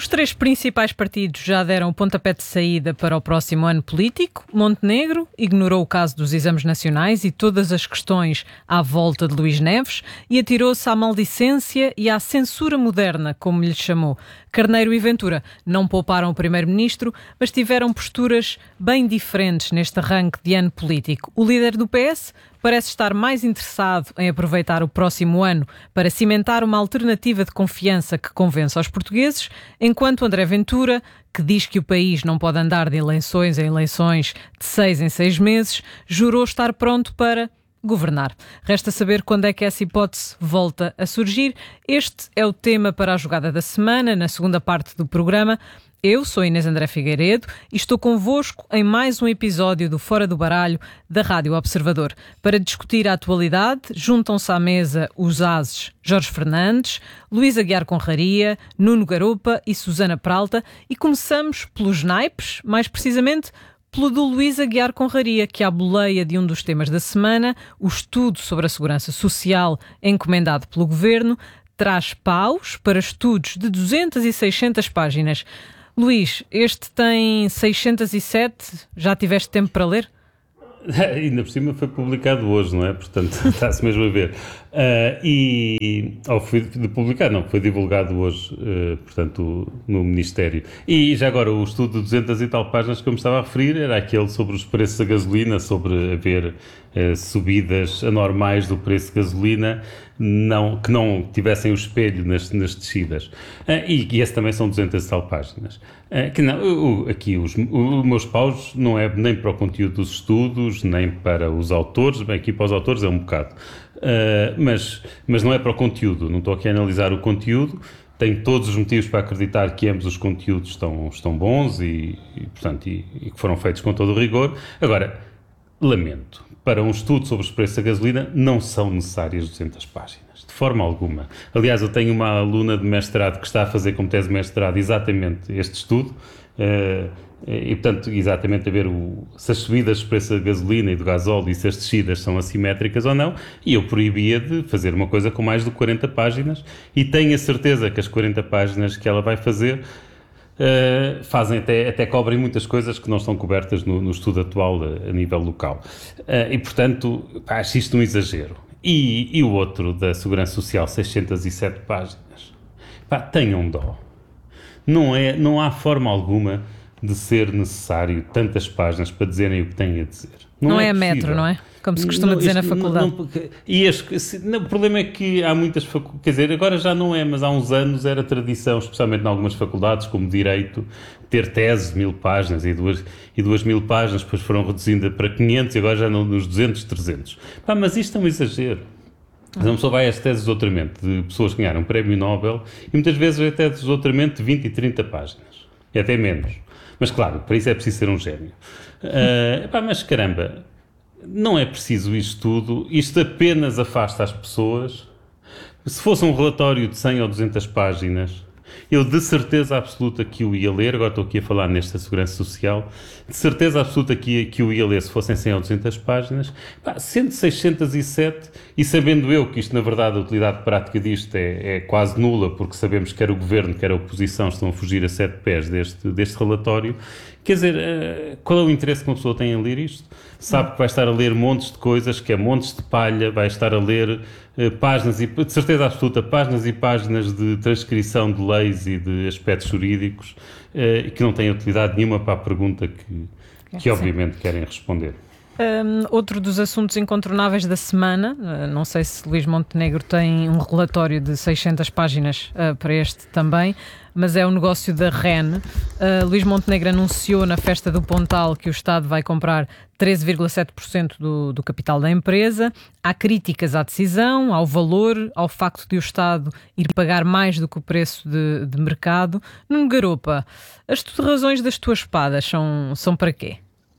Os três principais partidos já deram o pontapé de saída para o próximo ano político. Montenegro ignorou o caso dos exames nacionais e todas as questões à volta de Luís Neves e atirou-se à maldicência e à censura moderna, como lhe chamou. Carneiro e Ventura não pouparam o primeiro-ministro, mas tiveram posturas bem diferentes neste arranque de ano político. O líder do PS parece estar mais interessado em aproveitar o próximo ano para cimentar uma alternativa de confiança que convença os portugueses, enquanto André Ventura, que diz que o país não pode andar de eleições em eleições de 6 em 6 meses, jurou estar pronto para governar. Resta saber quando é que essa hipótese volta a surgir. Este é o tema para a jogada da semana, na segunda parte do programa. Eu sou Inês André Figueiredo e estou convosco em mais um episódio do Fora do Baralho da Rádio Observador. Para discutir a atualidade, juntam-se à mesa os ases Jorge Fernandes, Luís Aguiar Conraria, Nuno Garopa e Susana Peralta, e começamos pelos naipes, mais precisamente pelo do Luís Aguiar Conraria, que à boleia de um dos temas da semana, o estudo sobre a segurança social encomendado pelo Governo, traz paus para estudos de 200 e 600 páginas. Luís, este tem 607, já tiveste tempo para ler? Ainda por cima foi publicado hoje, não é? Portanto, está-se mesmo a ver. Foi divulgado hoje, portanto, no Ministério. E já agora, o estudo de 200 e tal páginas que eu me estava a referir era aquele sobre os preços da gasolina, sobre haver subidas anormais do preço de gasolina, que não tivessem o espelho nas descidas. E esse também são 200 e tal páginas. Os meus paus não é nem para o conteúdo dos estudos, nem para os autores. Bem, aqui para os autores é um bocado. Mas não é para o conteúdo. Não estou aqui a analisar o conteúdo. Tenho todos os motivos para acreditar que ambos os conteúdos estão bons e que foram feitos com todo o rigor. Agora, lamento. Para um estudo sobre os preços da gasolina não são necessárias 200 páginas, de forma alguma. Aliás, eu tenho uma aluna de mestrado que está a fazer como tese de mestrado exatamente este estudo, e portanto, exatamente a ver se as subidas dos preços da gasolina e do gasóleo e se as descidas são assimétricas ou não, e eu proibia de fazer uma coisa com mais de 40 páginas, e tenho a certeza que as 40 páginas que ela vai fazer fazem até cobrem muitas coisas que não estão cobertas no estudo atual a nível local. E, portanto, acho isto um exagero. E o outro, da Segurança Social, 607 páginas. Tenham dó. Não há forma alguma de ser necessário tantas páginas para dizerem o que têm a dizer. Não é a metro, não é? Como se costuma dizer na faculdade. O problema é que há muitas faculdades, quer dizer, agora já não é, mas há uns anos era tradição, especialmente em algumas faculdades, como Direito, ter teses de 1000 páginas e 2000 páginas, depois foram reduzindo para 500 e agora já nos 200, 300. Mas isto é um exagero. Mas uma pessoa vai às teses de doutoramento de pessoas que ganharam um prémio Nobel e muitas vezes é teses de doutoramento de 20 e 30 páginas. E até menos. Mas claro, para isso é preciso ser um gênio. Mas caramba, não é preciso isto tudo. Isto apenas afasta as pessoas. Se fosse um relatório de 100 ou 200 páginas, eu de certeza absoluta que o ia ler. Agora estou aqui a falar nesta Segurança Social. De certeza absoluta que o ia ler se fossem 100 ou 200 páginas. Sendo 607, e sabendo eu que isto, na verdade, a utilidade prática disto é quase nula, porque sabemos que quer o Governo, quer a oposição estão a fugir a 7 pés deste relatório. Quer dizer, qual é o interesse que uma pessoa tem em ler isto? Sabe que vai estar a ler montes de coisas, que é montes de palha, vai estar a ler páginas, e de certeza absoluta, páginas e páginas de transcrição de leis e de aspectos jurídicos que não têm utilidade nenhuma para a pergunta que obviamente querem responder. Outro dos assuntos incontornáveis da semana, não sei se Luís Montenegro tem um relatório de 600 páginas para este também, mas é o negócio da REN. Luís Montenegro anunciou na festa do Pontal que o Estado vai comprar 13,7% do capital da empresa. Há críticas à decisão, ao valor, ao facto de o Estado ir pagar mais do que o preço de mercado. Nuno Garopa, as razões das tuas espadas são para quê?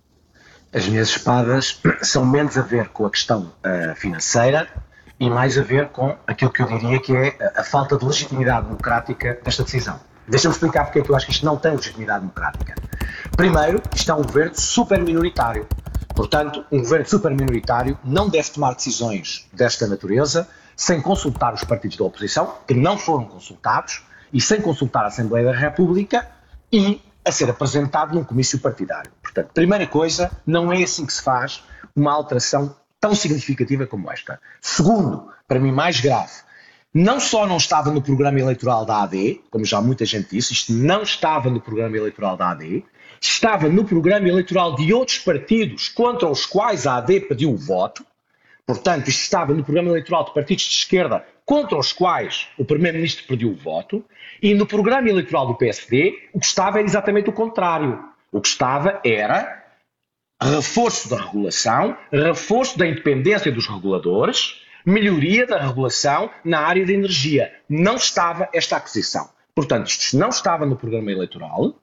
As minhas espadas são menos a ver com a questão financeira e mais a ver com aquilo que eu diria que é a falta de legitimidade democrática desta decisão. Deixa-me explicar porque é que eu acho que isto não tem legitimidade democrática. Primeiro, isto é um governo super minoritário. Portanto, um governo super minoritário não deve tomar decisões desta natureza sem consultar os partidos da oposição, que não foram consultados, e sem consultar a Assembleia da República e a ser apresentado num comício partidário. Portanto, primeira coisa, não é assim que se faz uma alteração tão significativa como esta. Segundo, para mim mais grave, não só não estava no programa eleitoral da AD, como já muita gente disse, isto não estava no programa eleitoral da AD, estava no programa eleitoral de outros partidos contra os quais a AD pediu o voto. Portanto, isto estava no programa eleitoral de partidos de esquerda contra os quais o Primeiro-Ministro pediu o voto, e no programa eleitoral do PSD o que estava era exatamente o contrário. O que estava era reforço da regulação, reforço da independência dos reguladores, melhoria da regulação na área da energia. Não estava esta aquisição. Portanto, isto não estava no programa eleitoral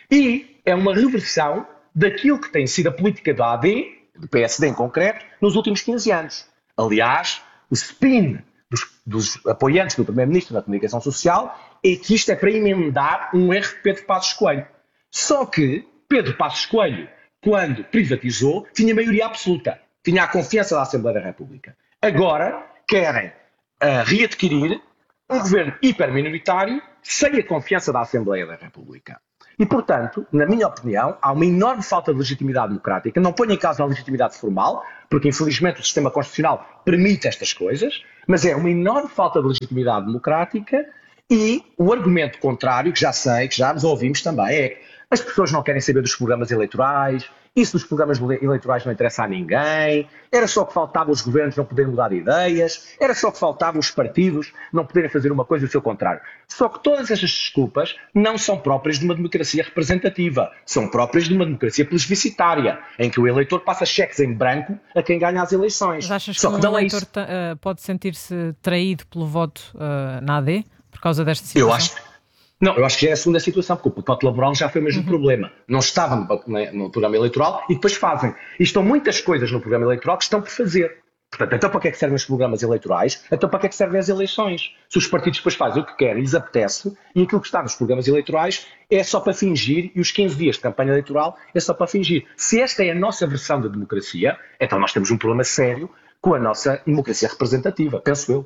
e é uma reversão daquilo que tem sido a política da AD, do PSD em concreto, nos últimos 15 anos. Aliás, o spin dos apoiantes do Primeiro-Ministro na comunicação social é que isto é para emendar um erro de Pedro Passos Coelho. Só que Pedro Passos Coelho, quando privatizou, tinha maioria absoluta, tinha a confiança da Assembleia da República. Agora querem readquirir um governo hiperminoritário sem a confiança da Assembleia da República. E, portanto, na minha opinião, há uma enorme falta de legitimidade democrática. Não ponho em causa a legitimidade formal, porque infelizmente o sistema constitucional permite estas coisas, mas é uma enorme falta de legitimidade democrática e o argumento contrário, que já sei, que já nos ouvimos também, é que as pessoas não querem saber dos programas eleitorais, isso dos programas eleitorais não interessa a ninguém, era só que faltava os governos não poderem mudar de ideias, era só que faltava os partidos não poderem fazer uma coisa e o seu contrário. Só que todas estas desculpas não são próprias de uma democracia representativa, são próprias de uma democracia plebiscitária, em que o eleitor passa cheques em branco a quem ganha as eleições. Mas achas só que um eleitor pode sentir-se traído pelo voto na AD por causa desta situação? Eu acho que já é a segunda situação, porque o pacote laboral já foi o mesmo problema. Não estava no programa eleitoral e depois fazem. E estão muitas coisas no programa eleitoral que estão por fazer. Portanto, então para que é que servem os programas eleitorais? Então para que é que servem as eleições? Se os partidos depois fazem o que querem, lhes apetece, e aquilo que está nos programas eleitorais é só para fingir, e os 15 dias de campanha eleitoral é só para fingir. Se esta é a nossa versão da democracia, então nós temos um problema sério com a nossa democracia representativa, penso eu.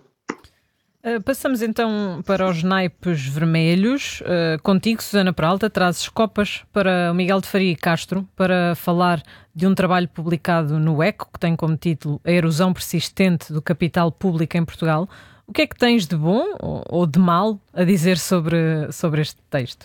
Passamos então para os naipes vermelhos. Contigo, Susana Peralta, trazes copas para o Miguel de Faria e Castro para falar de um trabalho publicado no ECO, que tem como título A Erosão Persistente do Capital Público em Portugal. O que é que tens de bom ou de mal a dizer sobre este texto?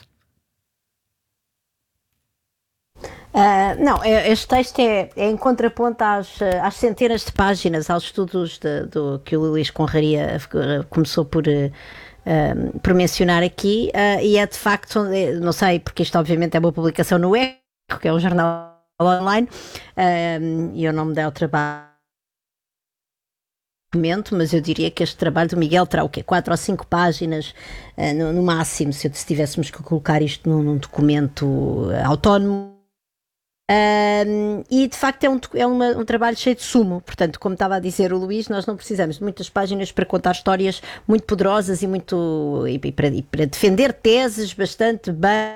Não, este texto é em contraponto às centenas de páginas, aos estudos que o Luís Conraria começou por mencionar aqui, e é de facto, não sei, porque isto obviamente é uma publicação no ECO, que é um jornal online, e eu não me dei ao trabalho, mas eu diria que este trabalho do Miguel terá o quê? 4 ou 5 páginas no máximo, se tivéssemos que colocar isto num documento autónomo. E de facto é um trabalho cheio de sumo. Portanto, como estava a dizer o Luís, nós não precisamos de muitas páginas para contar histórias muito poderosas e para defender teses bastante bem.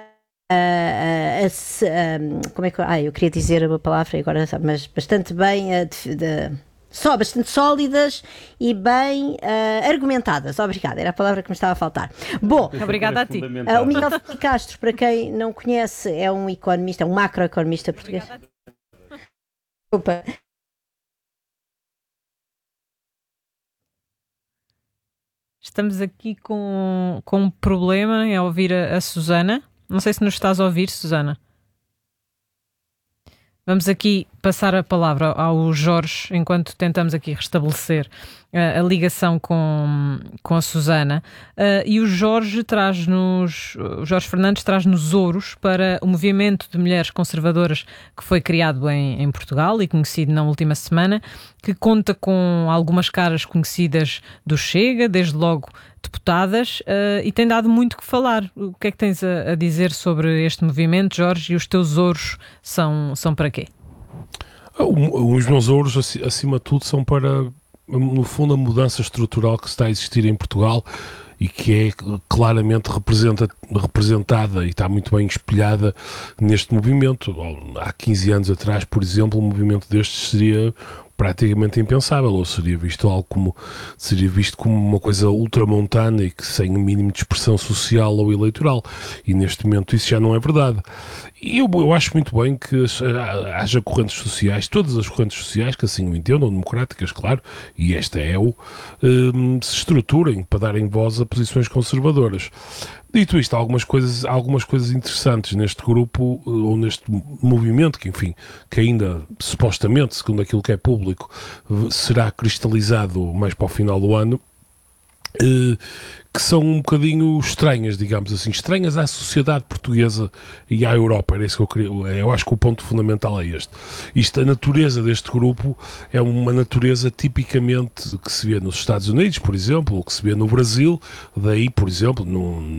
Como é que eu queria dizer a palavra agora, mas bastante bem bastante sólidas e bem argumentadas. Obrigada, era a palavra que me estava a faltar. Bom, obrigada a ti. O Miguel de Castro, para quem não conhece, é um economista, um macroeconomista português. Opa. Estamos aqui com um problema em ouvir a Susana. Não sei se nos estás a ouvir, Susana. Vamos aqui passar a palavra ao Jorge, enquanto tentamos aqui restabelecer a ligação com a Susana. E o Jorge Fernandes traz-nos ouros para o movimento de mulheres conservadoras que foi criado em Portugal e conhecido na última semana, que conta com algumas caras conhecidas do Chega, desde logo deputadas, e tem dado muito que falar. O que é que tens a dizer sobre este movimento, Jorge, e os teus ouros são para quê? Os meus ouros, acima de tudo, são para, no fundo, a mudança estrutural que está a existir em Portugal e que é claramente representada e está muito bem espelhada neste movimento. Há 15 anos atrás, por exemplo, um movimento destes seria praticamente impensável, ou seria visto como uma coisa ultramontana e que sem o mínimo de expressão social ou eleitoral, e neste momento isso já não é verdade. E eu acho muito bem que haja correntes sociais, todas as correntes sociais que assim o entendam, democráticas, claro, e esta se estruturem para darem voz a posições conservadoras. Dito isto, há algumas coisas interessantes neste grupo, ou neste movimento, que ainda, supostamente, segundo aquilo que é público, será cristalizado mais para o final do ano, que são um bocadinho estranhas, digamos assim, estranhas à sociedade portuguesa e à Europa. Era isso que eu queria. Eu acho que o ponto fundamental é este. A natureza deste grupo é uma natureza tipicamente que se vê nos Estados Unidos, por exemplo, ou que se vê no Brasil. Daí, por exemplo,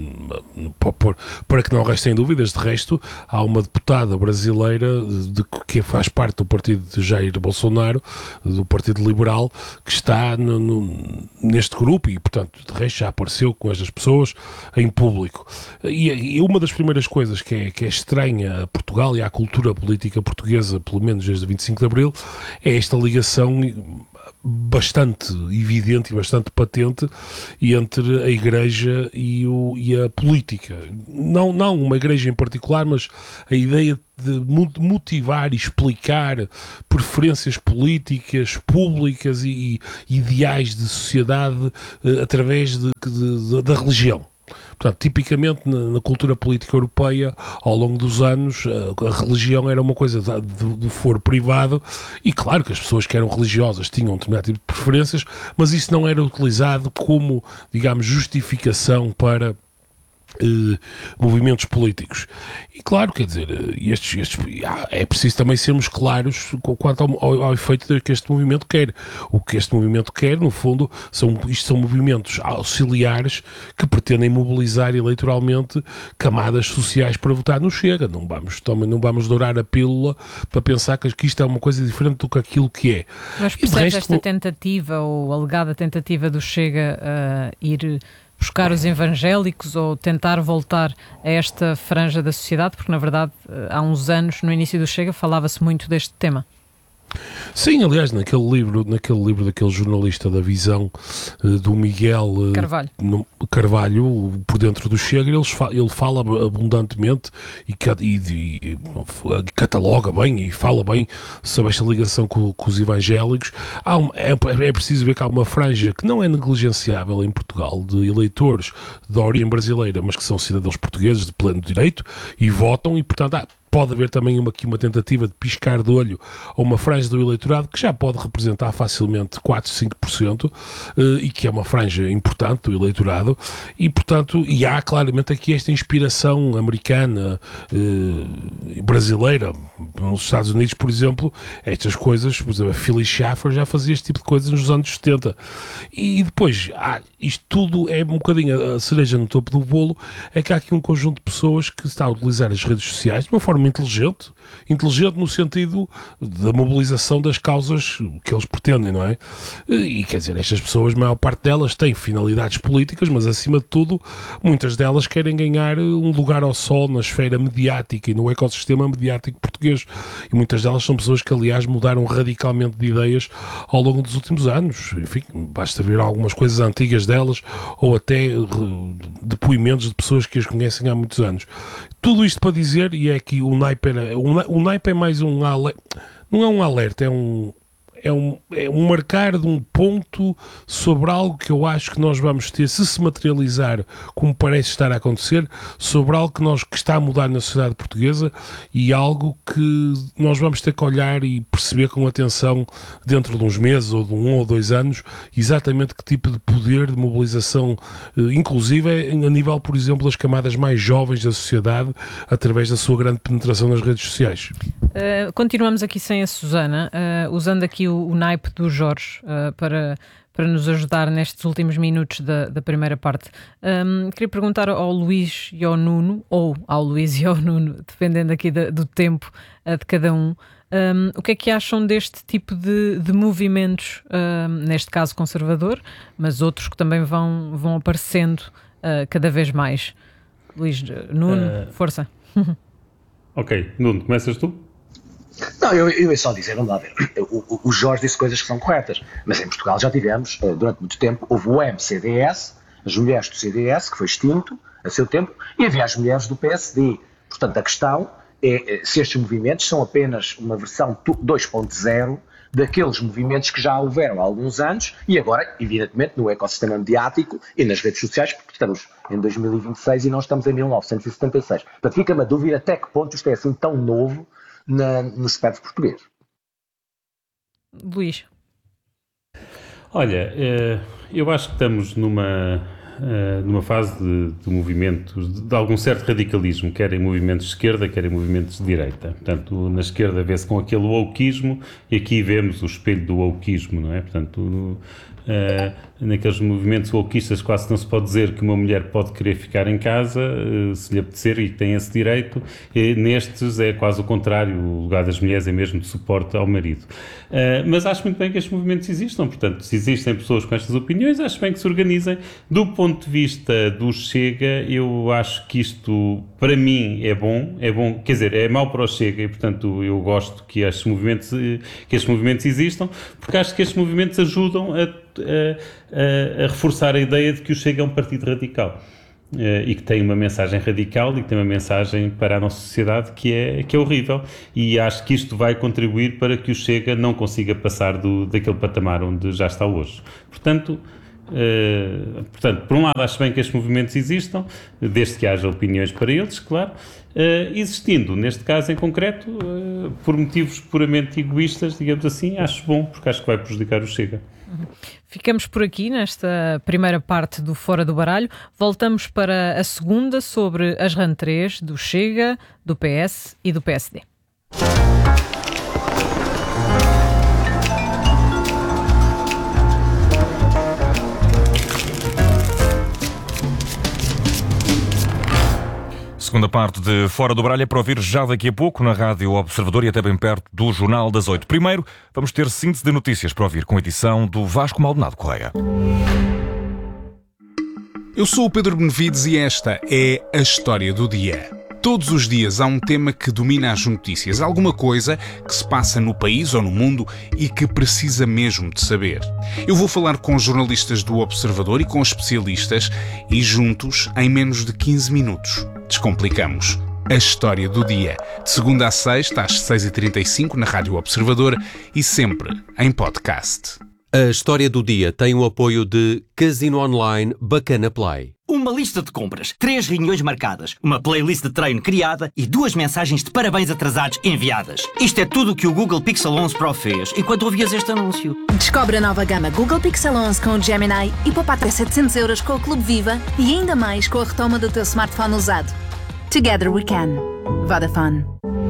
para que não restem dúvidas, de resto, há uma deputada brasileira que faz parte do partido de Jair Bolsonaro, do Partido Liberal, que está neste grupo e, portanto, de resto já apareceu com estas pessoas em público. E uma das primeiras coisas que é estranha a Portugal e à cultura política portuguesa, pelo menos desde 25 de Abril, é esta ligação bastante evidente e bastante patente entre a Igreja e a política. Não uma Igreja em particular, mas a ideia de motivar e explicar preferências políticas, públicas e ideais de sociedade através da religião. Portanto, tipicamente na cultura política europeia, ao longo dos anos, a religião era uma coisa do foro privado e claro que as pessoas que eram religiosas tinham um determinado tipo de preferências, mas isso não era utilizado como, digamos, justificação para movimentos políticos. E claro, quer dizer, é preciso também sermos claros quanto ao efeito que este movimento quer. O que este movimento quer, no fundo, são movimentos auxiliares que pretendem mobilizar eleitoralmente camadas sociais para votar no Chega. Não vamos dourar a pílula para pensar que isto é uma coisa diferente do que aquilo que é. Mas percebes esta tentativa ou alegada tentativa do Chega a ir buscar os evangélicos ou tentar voltar a esta franja da sociedade? Porque, na verdade, há uns anos, no início do Chega, falava-se muito deste tema. Sim, aliás, naquele livro daquele jornalista da Visão, do Miguel Carvalho, por dentro do Chega, ele fala abundantemente e cataloga bem e fala bem sobre esta ligação com os evangélicos. É preciso ver que há uma franja que não é negligenciável em Portugal, de eleitores de origem brasileira, mas que são cidadãos portugueses de pleno direito e votam, e portanto pode haver também aqui uma tentativa de piscar de olho a uma franja do eleitorado que já pode representar facilmente 4, 5%, e que é uma franja importante do eleitorado, e portanto, há claramente aqui esta inspiração americana, brasileira. Nos Estados Unidos, por exemplo, estas coisas, por exemplo, a Phyllis Schaffer já fazia este tipo de coisas nos anos 70. E depois, isto tudo é um bocadinho a cereja no topo do bolo, é que há aqui um conjunto de pessoas que está a utilizar as redes sociais de uma forma inteligente no sentido da mobilização das causas que eles pretendem, não é? E quer dizer, estas pessoas, a maior parte delas têm finalidades políticas, mas acima de tudo, muitas delas querem ganhar um lugar ao sol na esfera mediática e no ecossistema mediático português. E muitas delas são pessoas que, aliás, mudaram radicalmente de ideias ao longo dos últimos anos. Enfim, basta ver algumas coisas antigas delas ou até depoimentos de pessoas que as conhecem há muitos anos. Tudo isto para dizer, e é que o naipe é mais um alerta, não é um alerta, é um marcar de um ponto sobre algo que eu acho que nós vamos ter, se materializar como parece estar a acontecer, sobre algo que está a mudar na sociedade portuguesa e algo que nós vamos ter que olhar e perceber com atenção dentro de uns meses ou de 1 ou 2 anos, exatamente que tipo de poder de mobilização, inclusive a nível, por exemplo, das camadas mais jovens da sociedade, através da sua grande penetração nas redes sociais. Continuamos aqui sem a Susana, usando aqui o naipe do Jorge para nos ajudar nestes últimos minutos da primeira parte. Queria perguntar ao Luís e ao Nuno, ou ao Luís e ao Nuno, dependendo aqui do tempo de cada um, o que é que acham deste tipo de movimentos, neste caso conservador, mas outros que também vão aparecendo cada vez mais? Luís, Nuno, força. Ok, Nuno, começas tu? Não, eu ia só dizer, vamos lá ver, o Jorge disse coisas que são corretas, mas em Portugal já tivemos, durante muito tempo, houve o MCDS, as mulheres do CDS, que foi extinto a seu tempo, e havia as mulheres do PSD. Portanto, a questão é se estes movimentos são apenas uma versão 2.0 daqueles movimentos que já houveram há alguns anos e agora, evidentemente, no ecossistema mediático e nas redes sociais, porque estamos em 2026 e não estamos em 1976. Portanto, fica-me a dúvida até que ponto isto é assim tão novo no espectro português. Luís. Olha, eu acho que estamos numa fase de movimentos, de algum certo radicalismo, quer em movimentos de esquerda, quer em movimentos de direita. Portanto, na esquerda vê-se com aquele wokeismo e aqui vemos o espelho do wokeismo, não é? Portanto, naqueles movimentos wokeistas quase não se pode dizer que uma mulher pode querer ficar em casa se lhe apetecer e tem esse direito. E nestes é quase o contrário, o lugar das mulheres é mesmo de suporte ao marido. Mas acho muito bem que estes movimentos existam, portanto, se existem pessoas com estas opiniões, acho bem que se organizem. Do ponto de vista do Chega, eu acho que isto, para mim, é bom, quer dizer, é mau para o Chega e, portanto, eu gosto que estes movimentos existam, porque acho que estes movimentos ajudam a reforçar a ideia de que o Chega é um partido radical e que tem uma mensagem radical e que tem uma mensagem para a nossa sociedade que é horrível, e acho que isto vai contribuir para que o Chega não consiga passar daquele patamar onde já está hoje. Portanto, por um lado acho bem que estes movimentos existam, desde que haja opiniões para eles, claro, existindo, neste caso em concreto, por motivos puramente egoístas, digamos assim, acho bom, porque acho que vai prejudicar o Chega. Ficamos por aqui nesta primeira parte do Fora do Baralho. Voltamos para a segunda sobre as rantrês do Chega, do PS e do PSD. Segunda parte de Fora do Baralho é para ouvir já daqui a pouco na Rádio Observador e até bem perto do Jornal das 8. Primeiro, vamos ter síntese de notícias para ouvir com a edição do Vasco Maldonado Correia. Eu sou o Pedro Benevides e esta é a história do dia. Todos os dias há um tema que domina as notícias, alguma coisa que se passa no país ou no mundo e que precisa mesmo de saber. Eu vou falar com jornalistas do Observador e com especialistas e juntos, em menos de 15 minutos, descomplicamos a história do dia. De segunda a sexta, às 6h35 na Rádio Observador e sempre em podcast. A história do dia tem o apoio de Casino Online Bacana Play. Uma lista de compras, 3 reuniões marcadas, uma playlist de treino criada e 2 mensagens de parabéns atrasados enviadas. Isto é tudo o que o Google Pixel 11 Pro fez enquanto ouvias este anúncio. Descobre a nova gama Google Pixel 11 com o Gemini e poupa até 700 € com o Clube Viva e ainda mais com a retoma do teu smartphone usado. Together we can. Vodafone.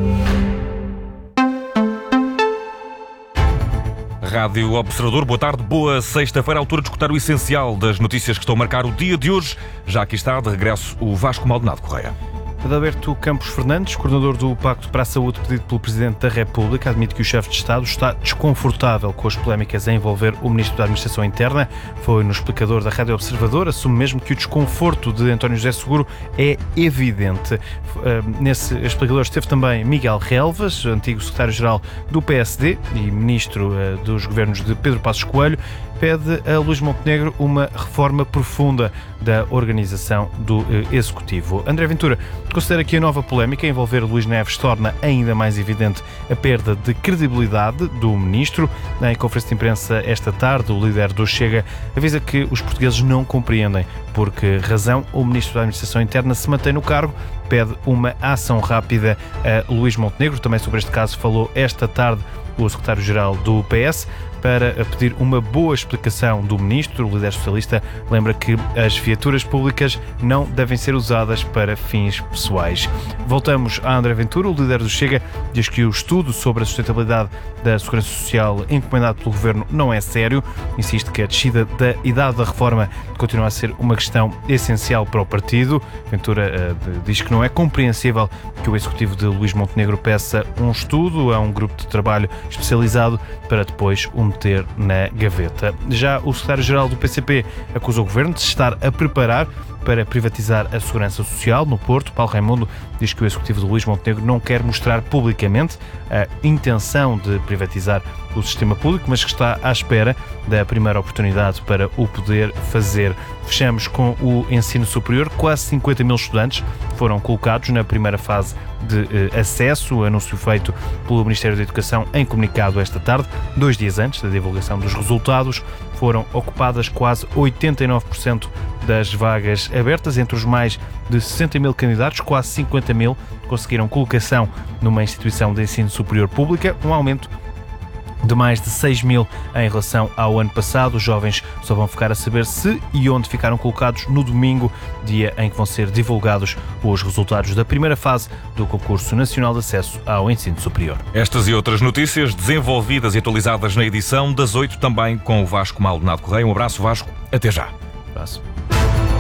Rádio Observador, boa tarde, boa sexta-feira, à altura de escutar o essencial das notícias que estão a marcar o dia de hoje. Já aqui está, de regresso, o Vasco Maldonado Correia. Adalberto Campos Fernandes, coordenador do Pacto para a Saúde pedido pelo Presidente da República, admite que o chefe de Estado está desconfortável com as polémicas a envolver o Ministro da Administração Interna. Foi no explicador da Rádio Observador, assume mesmo que o desconforto de António José Seguro é evidente. Nesse explicador esteve também Miguel Relvas, antigo secretário-geral do PSD e ministro dos governos de Pedro Passos Coelho. Pede a Luís Montenegro uma reforma profunda da organização do Executivo. André Ventura considera que a nova polémica a envolver Luís Neves torna ainda mais evidente a perda de credibilidade do ministro. Em conferência de imprensa esta tarde, o líder do Chega avisa que os portugueses não compreendem por que razão o ministro da Administração Interna se mantém no cargo. Pede uma ação rápida a Luís Montenegro. Também sobre este caso falou esta tarde o secretário-geral do PS, para pedir uma boa explicação do ministro. O líder socialista lembra que as viaturas públicas não devem ser usadas para fins pessoais. Voltamos a André Ventura. O líder do Chega diz que o estudo sobre a sustentabilidade da Segurança Social encomendado pelo Governo não é sério. Insiste que a descida da idade da reforma continua a ser uma questão essencial para o partido. Ventura diz que não é compreensível que o Executivo de Luís Montenegro peça um estudo a um grupo de trabalho especializado para depois o meter na gaveta. Já o secretário-geral do PCP acusou o Governo de se estar a preparar para privatizar a segurança social no Porto. Paulo Raimundo diz que o executivo de Luís Montenegro não quer mostrar publicamente a intenção de privatizar o sistema público, mas que está à espera da primeira oportunidade para o poder fazer. Fechamos com o ensino superior. Quase 50 mil estudantes foram colocados na primeira fase de acesso, anúncio feito pelo Ministério da Educação em comunicado esta tarde. 2 dias antes da divulgação dos resultados, foram ocupadas quase 89% das vagas abertas. Entre os mais de 60 mil candidatos, quase 50 mil conseguiram colocação numa instituição de ensino superior pública, um aumento de mais de 6 mil em relação ao ano passado. Os jovens só vão ficar a saber se e onde ficaram colocados no domingo, dia em que vão ser divulgados os resultados da primeira fase do Concurso Nacional de Acesso ao Ensino Superior. Estas e outras notícias desenvolvidas e atualizadas na edição das 8, também com o Vasco Maldonado Correia. Um abraço, Vasco. Até já. Um abraço.